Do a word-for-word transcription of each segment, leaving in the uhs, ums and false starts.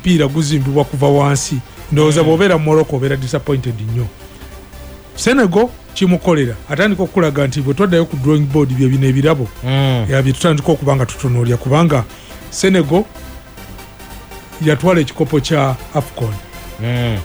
omupiira guzimbibwa kuva wansi ndowooza bw'obeera mu Morocco obeera disappointed nnyo. Senegal kimukolera atandika okulaga nti bwe twaddayo ku drawing board bye bino ebirabo mm. bye tutandika okuba nga tutunuulya kubanga Senegal yatwala ekikopo kya AFCON mm.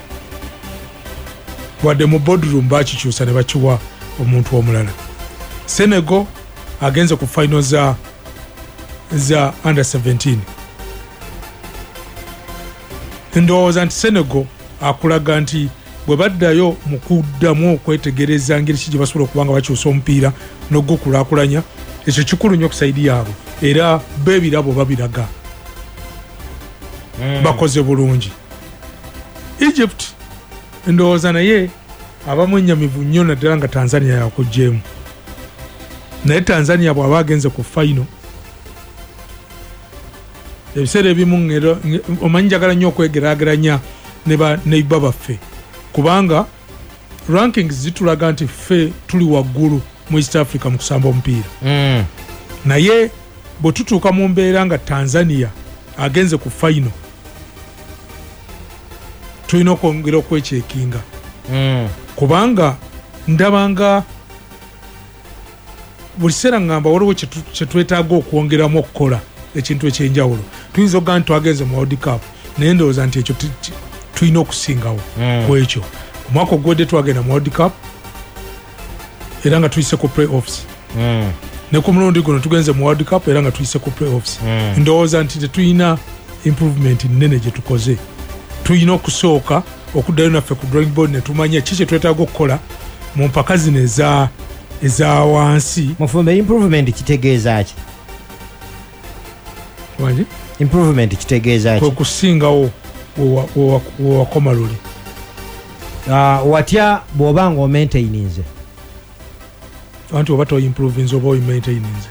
wadde mu boardroom bakikyusa ne bakiwa omuntu omulala. Senegal agenze ku final za za under seventeen. Ndowooza nti Senegal akulaga nti bwe baddayo mu kuddamu okwetegereza ngeri ki gye basobola okuba nga bakyusa omupiira n'ogukulaakulanya, ekyo kikulu nnyo okusaidi yaabwe era beebirabo babiraga mm. bakoze bulungi. Egypt ndowooza naye abamu ennyamivu nnyo naddala nga Tanzania yakugjeemu, naye Tanzania bw'aba agenze ku final ebiseera ebimu ngero omanyi njagala nnyo okwegeraageranya ne ba neighbor baffe kubanga rankings zitulaga nti ffe tuli waggulu mu East Africa mu kusamba omupiira mm. naye bwe tutuuka mu mbeera nga Tanzania agenze ku final tulina okwongera okwekyekinga mm. kubanga ndabanga buli kiseera ngamba waliwo kye twetaaga okwongeramu okukola ekintu ekyenjawulo. Tuyinza okugaa nti twagenze mu World Cup naye ndowooza nti ekyo tulina okusingawo mm. ku ekyo. Omwaka ogwedde twagenda mu World Cup era nga tuyise ku play-offs mm. ne ku mulundi guno tugenze mu World Cup era nga tuyise ku play-offs mm. ndowooza nti tetulina improvement nnene gye tukoze. Tulina okusooka okuddayo naffe ku drawing board ne tumanya ki kye twetaaga okukola mu mpaka zino eza eza wansi. Mufumbe, improvement kitegeeza ki? Wanji? Improvement kitegeeza ki? Kwe kusingawo wewakoma luli. Uh, watya bw'oba nga omaintaininze? Anti oba toimprovinze oba oimaintaininze.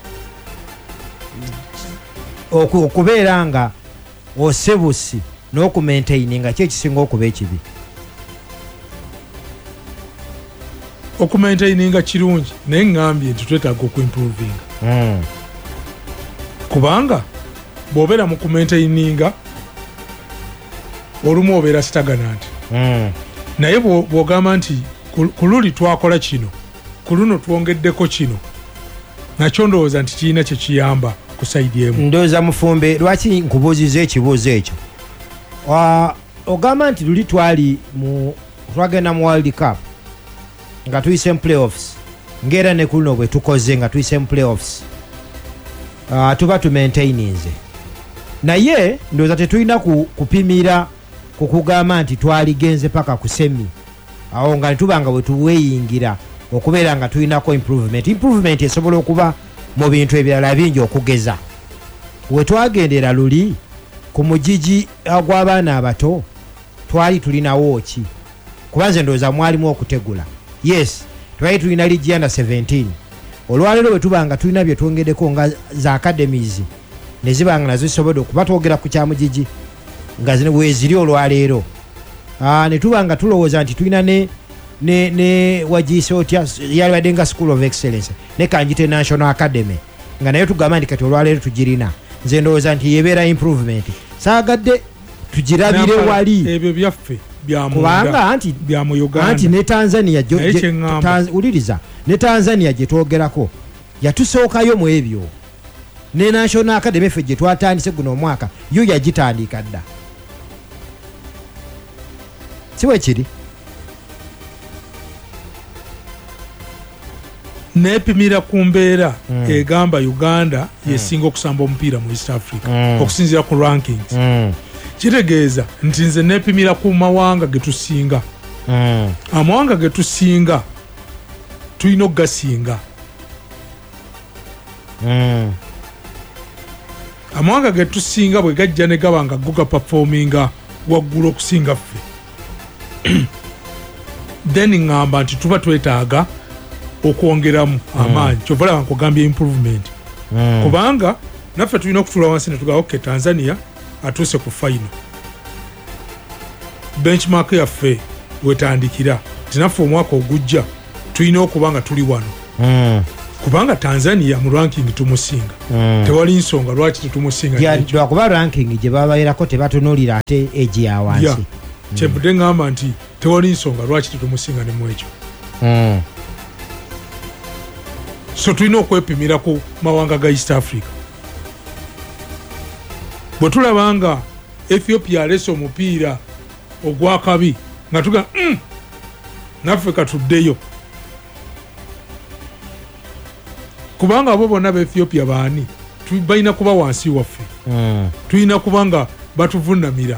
Okubeera nga osebusi n'okumaintaininga ki ekisinga okuba ekibi? Okumaintaininga kirungi naye ngambye nti twetaaga okuimprovinga mm. kubanga bw'obeera mu kumaintaininga olumu obeera stagnant mm. naye bw'ogamba nti ku luli twakola kino ku luno twongeddeko kino nakyo ndowooza nti kirina kye kiyamba ku saidi emu. Ndowooza Mufumbe, lwaki nkubuuziza ekibuuzo ekyo? Uh, ogamba nti luli twali mu twagenda mu World Cup nga tuyise mu playoffs ngera ne kuno bwe tukoze nga tuyise mu playoffs uh, tuba tumaintaininze naye ndowooza tetulina ku, kupimira ku kugamba nti twaligenze paka ku semi awo nga netuba nga bwe tuweeyingira okubeera nga tulinako improvement. Improvement esobola okuba mu bintu ebirala bingi okugeza. We twagendera luli ku mugigi gw'abaana abato twali tulinawo ki? Kuba nze ndowooza mwalimu okutegula. Yes, twali tulina ligi under seventeen. Olwaleero bwe tuba nga tulina bye twongeddeko nga za academies ne ziba nga nazo zisobodde okuba twogera ku kyamugigi nga zino weeziri olwaleero. Uh, ne tuba nga tulowooza nti tulina ne ne ne wagiyise otya yalibadde nga School of Excellence ne Kanjite National Academy nga nayo tugamba nti kati olwaleero tugirina. Nze ndowooza nti yebeera improvement. Saagadde tugirabire wali ebyo byaffe kubanga anti bya mu Uganda anti ne Tanzania uliriza ne Tanzania gye twogerako yatusookayo mu ebyo ne National Academy ffe gye twatandise guno omwaka yo yagitandika dda. Siwe kiri nepimira ku mbeera mm. egamba Uganda mm. yesinga okusamba omupiira mu East Africa mm. okusinzira ku rankings mm. kitegeeza nti nze nepimira ku mawanga getusinga mm. amawanga getusinga tulina okugasinga mm. amawanga getusinga bwe gajja ne gaba nga guga performinga waggulu okusinga ffe then ngamba nti tuba twetaaga okwongeramu amaanyi mm. kyovala nkugambye improvement mm. kubanga naffe tulina okutula wansi ne tugaa okay Tanzania atuuse ku final benchmark yaffe wetandikira tinaffe omwaka ogujja tulina okuba nga tuli wano mm. kubanga Tanzania mu ranking tumusinga mm. tewali nsonga lwaki tetumusinga ya yeah, kuba ranking gye babaerako tebatunulira ate eji ya wansi yeah. mm. kyebudde ngamba nti tewali nsonga lwaki tetumusinga ne mu ekyo mm. so tulina okwepimira ku mawanga ga East Africa bwe tulabanga Ethiopia alese omupiira ogwakabi nga tuga mm, naffe katuddeyo kubanga abo bonna ba Ethiopia baani balina kuba wansi waffe mm. tulina kubanga batuvunamira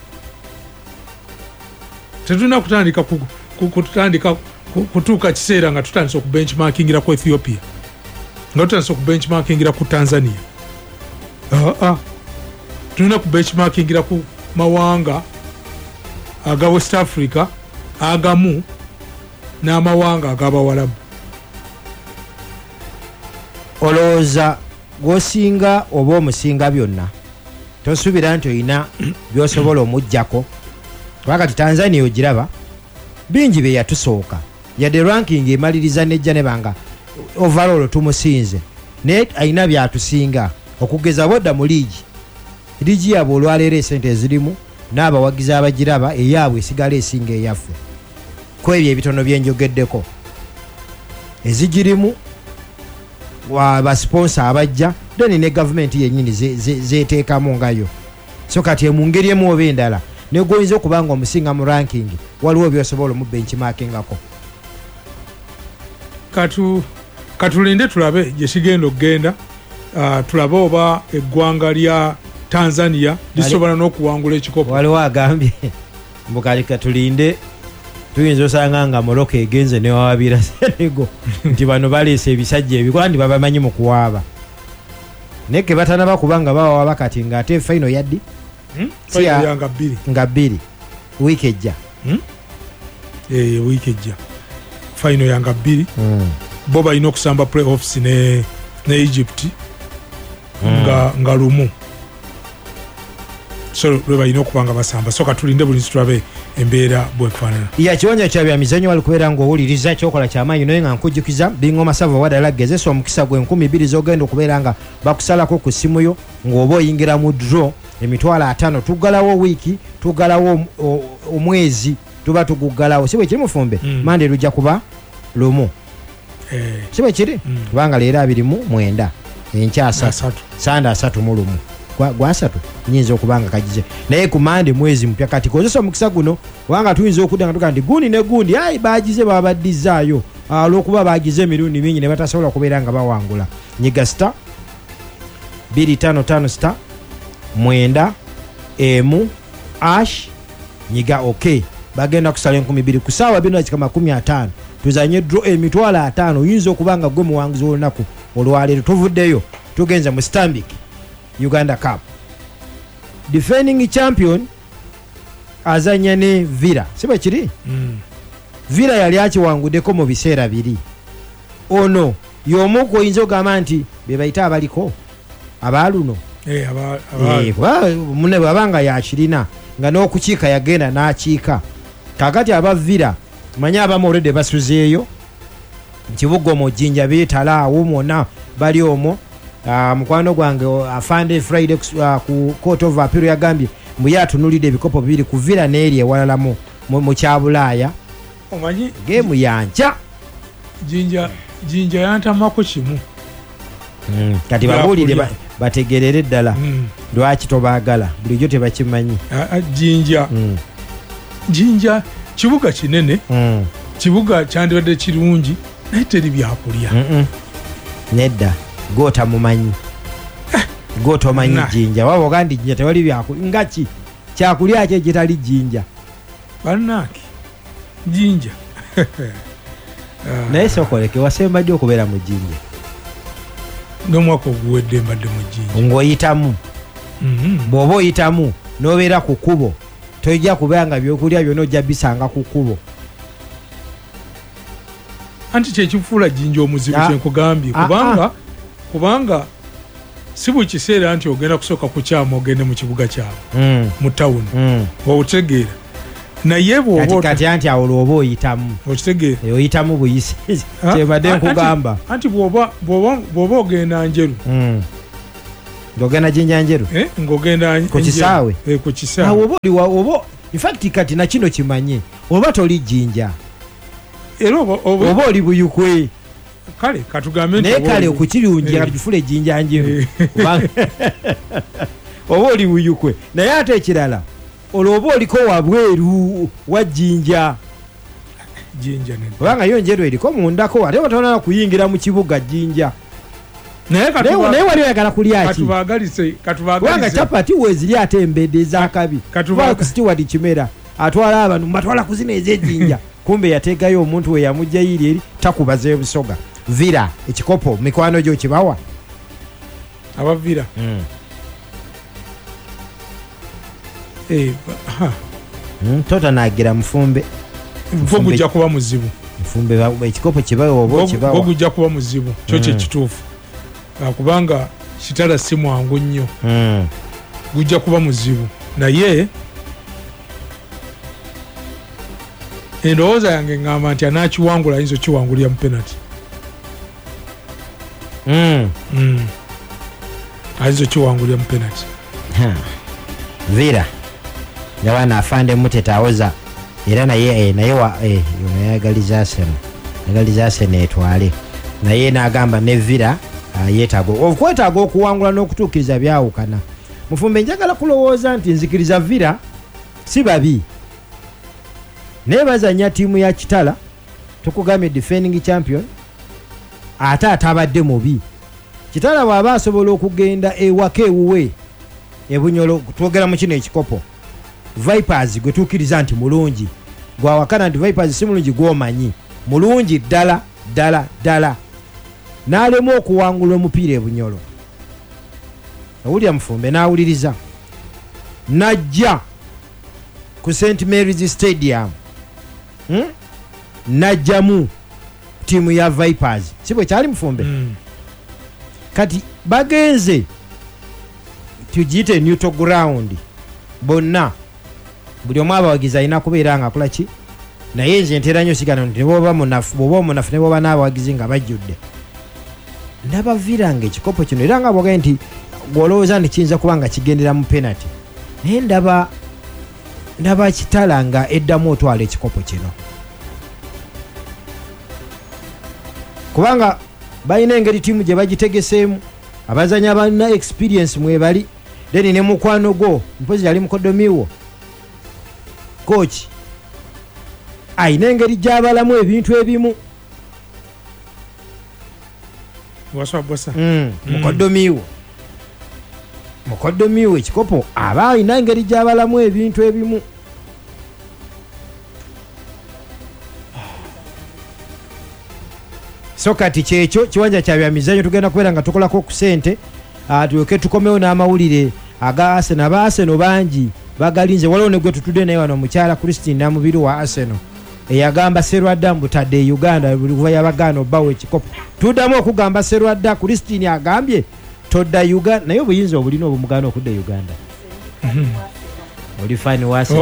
tetulina kutandika kutandika kutuuka kiseera nga tutandise okubenchmarkingira ku Ethiopia nga tutandise okubenchmarkingira ku Tanzania uh, uh. tulina kubenchmarkingira ku mawanga aga West Africa agamu n'amawanga ag'abawalabu olowooza gwosinga oba omusinga byonna tosuubira nti olina byosobola omujjako wakati Tanzania ogiraba bingi bye yatusooka yadde ranking emaliriza nejja ne banga overall tumusinze naye alina byatusinga okugeza bodda mu liigi liigi yabwe olwaleero esente ezirimu n'abawagizi abagiraba eyaabwe esigala esinga eyaffe ku ebyo ebitono byenjogeddeko ezigirimu wa basponsa abajja then ne government yennyini zeteekamu ngayo so kati mu ngeri emu oba endala ne goyinza okubanga omusinga mu ranking waliwo byosobola mu benchmarkingako katu katulinde tulabe gye kigenda okugenda uh, tulabe oba eggwanga lya Tanzania lisobola n'okuwangula ekikopo waliwo agambye mbukali katulinde tuyinza osanga nga Morocco egenze ne wawabira Senegal nti bano baleese ebisajja ebikola ndi babamanyi mu kuwaaba naye ke batanaba kubanga bawaaba kati ng'ate final yaddi hmm? Final nga bbiri nga bbiri wiiki ejja hmm? eh, wiiki ejja final yanga bbiri hmm. bo balina okusamba playoffs ne, ne Egypt hmm. nga, nga lumu so lwe balina okubanga basamba so katulinde buli nsitulabe embeera bwekufaanana ya kiwanja kya bya mizanyo wali kubeera ng'owuliriza kyokola kyamaanyi naye nga nkujjukiza Bingoma Savo wadala gezesa omukisa gwe enkumi bbiri z'ogenda okubeera nga bakusalako ku ssimu yo ng'oba oyingira mu draw emitwalo ataano tuggalawo wiiki tuggalawo omwezi tuba tuguggalawo si bwe kiri mufumbe mm. mande lujja kuba lumu eh. si bwe kiri mm. kubanga leero abiri mu mwenda enkya asatu sanda asatu mu lumu gwa asatu nyinza okubanga kagize naye ku mande mwezi mpya kati kozesa omukisa guno kubanga tuyinza okudda nga tugaa nti gundi ne gundi ayi bagize baba baddizaayo olw'okuba bagize emirundi mingi ne batasobola kubeera nga bawangula nyiga sita bbiri tano tano sita mwenda emu ash nyiga ok bagenda kusala enkumi bbiri ku ssaawa bino dakika makumi ataano tuzanye draw emitwalo ataano oyinza okubanga gwe muwanguzi olunaku olwaleero tuvuddeyo tugenze mu Stanbic Uganda Cup defending champion azanya ne Villa sibe kiri mm. Villa yali akiwanguddeko mu biseera biri ono y'omu oyinza ogamba nti be bayita abaliko abaaluno eh, aba, aba. eh, mune bwabanga yakirina nga n'okukiika yagenda n'akiika kakati aba Villa manya abamu olwedde basuzeeyo kibuga omwo Jinja beetala awo mwonna bali omwo Uh, mukwano gwange afande Friday uh, ku Court of Appeal yagambye mbu yatunulidde ebikopo bibiri ku Villa n'eri ewalala mu, mu, mu kyabulaaya omanyi gemu yanca Jinja Jinja yantamako kimu mm. kati babuulire ba, bategerere ddala mm. lwaki tobaagala bulijjo tebakimanyi uh, uh, Jinja mm. Jinja kibuga kinene mm. kibuga kyandibadde kirungi naye teri byakulya mm -mm. nedda gota mumanyi gota manyi Jinja wabo ogandi Jinja tewali byakulya ngaki kyakulya kye kitali Jinja bannaki Jinja naye sokoleke wasembadde okubeera mu Jinja n'omwaka oguwedde mbadde mu Jinja ng'oyitamu mm -hmm. bw'oba oyitamu n'obeera ku kkubo tojja kubanga byokulya byonna ojja bisanga ku kkubo anti kyekifuula Jinja omuzibu kyenkugambye kubanga kubanga si buli kiseera nti ogenda kusooka ku kyama ogende mu kibuga kyabwe mm. mu tawuni mm. wawutegeera naye bw'oba kati anti awo lwoba oyitamu okitegeera oyitamu buyisi kyebadde nkugamba anti bw'oba bw'oba ogenda njeru ng'ogenda jinja njeru ng'ogenda ku kisaawe ku kisaawe oba oli oba infact kati na kino kimanye oba toli jinja era oba oli buyukwe kale katugambe naye kale okukirungi kati kifule jinja njeru oba oli buyukwe naye ate ekirala olwo oba oliko wabweru wa jinja kubanga yo njeru eriko mundako ate batonala kuyingira mu kibuga jinja naye wali oyagala kulya ki kubanga capati weziri ate embedde ezakabi kusitiwadi kimera atwala abantu mbatwala kuzina ez'ejjinja kumbe yategayo omuntu we yamujja yiri eri takubaza ebusoga vira ekikopo mikwano gyo kibawa abavira tota nagira mufumbe mfumbe gujja kuba muzibu mfumbe ekikopo kibawa oba kibawa gujja kuba muzibu kyo kyekituufu kubanga kitala si mwangu nnyo gujja kuba muzibu naye endowooza yange ngamba nti anakiwangula ayinza okiwangulira mu penalty ayinza okiwangulira mu penalty vira yawana afande mutetawoza era naye naye yayagaliza Arsenal yagaliza Arsenal etwale naye n'agamba ne vira yeetaaga okwetaaga okuwangula n'okutuukiriza byawukana mufumbe njagala kulowooza nti nzikiriza vira si babi naye bazanya ttiimu ya kitala tukugambye defending champion ate atabadde mubi kitala bw'aba asobola okugenda ewaka ewuwe ebunyolo twogera mu kino ekikopo Vipers gwe tuukiriza nti mulungi gwawakana nti Vipers si mulungi gwomanyi mulungi ddala ddala ddala n'alemu okuwangula omupiira ebunyolo owulira mufumbe n'awuliriza najja ku Saint Mary's Stadium hmm? najjamu tiimu ya Vipers si bwe kyali mufumbe mm. kati bagenze tugiyite neutral ground bonna buli omu abawagizi alina kubeera nga akola ki naye nze ntera nnyo sigano nti bwoba munafu bwoba omunafu ne bwoba n'abawagizi nga bajjudde ndaba viranga ekikopo kino era nga bwogaye nti gwolowooza nti kiyinza kuba nga kigendera mu penalty naye ndaba ndaba kitala nga eddamu otwala ekikopo kino kubanga balina engeri tiimu gye bagitegeseemu abazanya balina experience mwebali then ne mukwano gwo mpozi yali mukodomiwo coach ayina engeri gy'abalamu ebintu ebimu mukodomiwo mukodomiwo ekikopo aba ayina engeri gy'abalamu ebintu ebimu so kati kyekyo kiwanja kya byamizanyo tugenda kubeera nga tukolako ku ssente tulyoke tukomewo n'amawulire aga Arsenal aba Arsenal bangi bagalinze waliwo ne gwe tutudde naye wano omukyala Christine namubiri wa Arsenal eyagamba Serwadda mbutadde Uganda buli kuva yabagaana obbawo ekikopo tuddamu okugamba Serwadda Christine agambye todda Uganda naye obuyinza obulina obumugaana okudda Uganda oli fine wase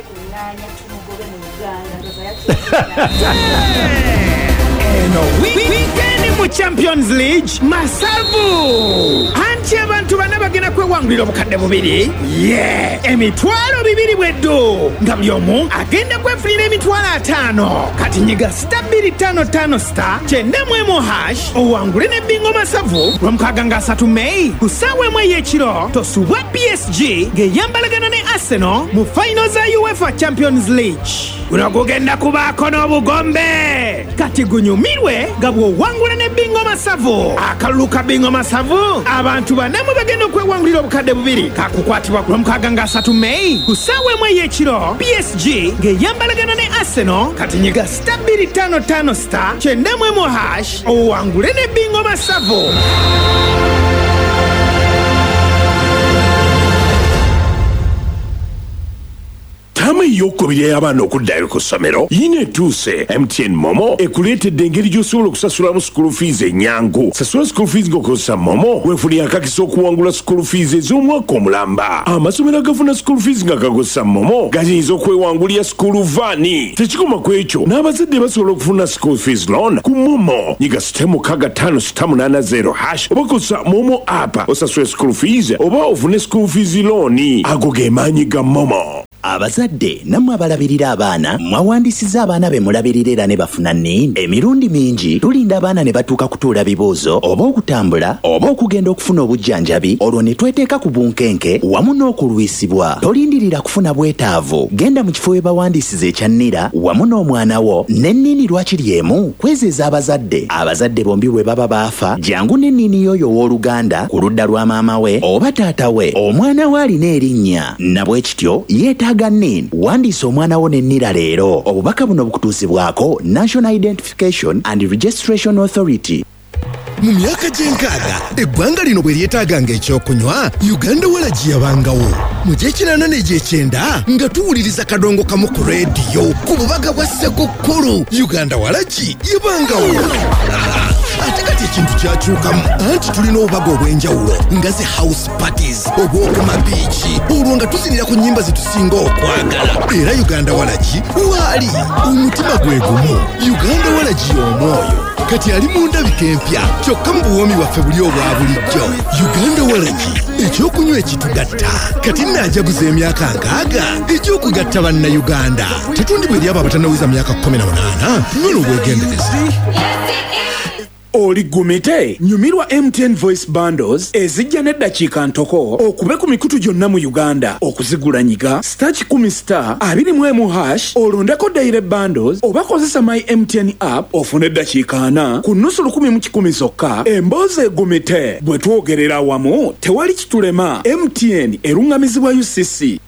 eno weekend mu Champions League masavu anti abantu bana bagenda kwewangulira obukadde bubiri ye emitwalo bibiri bweddu nga buli omu agenda kwefunira emitwalo ataano kati nyiga star bbiri ttaano ttaano star kyenda mu emu hash owangule ne bingo masavu lwomukaaga nga asatu May ku ssaawa emu ey'ekiro tosubwa P S G ng'eyambalagana ne Arsenal mu final za UEFA Champions League guno gugenda kubaako n'obugombe kati gunyumirwe nga bw'owangula ne bingo masavu akalulu ka bingo masavu abantu banamu bagenda okwewangulira obukadde bubiri kakukwatibwa ku lwomukaaga nga asatu May ku ssaawa emu ey'ekiro P S G ng'eyambalagana ne Arsenal kati nyiga star bbiri ttaano ttaano star kyenda mu emu hash owangule ne bingo masavu. temu ey'okubiri ey'abaana okuddayo ku ssomero yina etuuse. M T N Momo ekuleetedde engeri gy'osobola okusasulamu school fees ennyangu. Sasula school fees ng'okozesa Momo weefunira akakisa okuwangula school fees ez'omwaka omulamba. Amasomero agafuna school fees nga gakozesa Momo gayinza okwewangulira school vaani. Tekikoma ku ekyo n'abazadde basobola okufuna school fees loan ku Momo. Nyiga sita mukaaga ttaano sita munaana zero hash oba kozesa Momo app osasule school fees oba ofune school fees loan. Ago ge maanyi ga Momo. Abazadde nammwe abalabirira abaana mwawandiisiza abaana be mulabirira era ne bafuna nniini. Emirundi mingi tulinda abaana ne batuuka kutuula bibuuzo oba okutambula oba okugenda okufuna obujjanjabi olwo ne tweteeka ku bunkenke wamu n'okulwisibwa. Tolindirira kufuna bwetaavu, genda mu kifo we bawandiisiza ekyannira wamu n'omwana wo n'enniini lwakiri emu kwezeeza abazadde. Abazadde bombi bwe baba baafa jangu n'enniini y'oyo w'oluganda ku ludda lwa maama we oba taata we omwana we alina erinnya na bwe kityo yeetaaga nniini. Wandiisa omwana wo n'ennira leero. Obubaka buno bukutuusibwako National Identification and Registration Authority. Mu myaka gy'enkaaga eggwanga lino bwe lyetaaganga ekyokunywa Uganda Walagi yabangawo. Mu gy'ekinaana n'egy'ekyenda nga tuwuliriza kadongo kamu ku leediyo ku bubaga bwa Ssekukkulu Uganda Walagi yabangawo. Ate kati ekintu kyakyukamu anti tulina obubaga obw'enjawulo nga zi house parties obw'okuma biiki olwo nga tuzinira ku nnyimba zitusinga okwagala. Era Uganda Walagi waali omutima gwe gumu. Uganda Walagi y'omwoyo kati ali mu ndabika empya kyokka mu buwoomi bwaffe buli obwa bulijjo. Uganda Walagi ekyokunywa ekitugatta kati naajaguza emyaka nkaaga ekyokugatta bannayuganda. Tetundibwa eri abo abatannawiza myaka kkumi na munaana. Nyola obwegendereza. Oli gumite nyumirwa M T N voice bundles ezijja n'eddakiika ntoko okube ku mikutu gyonna mu Uganda. Okuzigula nyiga star kikumi star abiri mu emu hash olondeko daire bundles oba kozesa my M T N app ofune eddakiika ana ku nnusu lukumi mu kikumi zokka. Emboozi egumite bwe twogerera wamu tewali kitulema. M T N erungamizibwa U C C.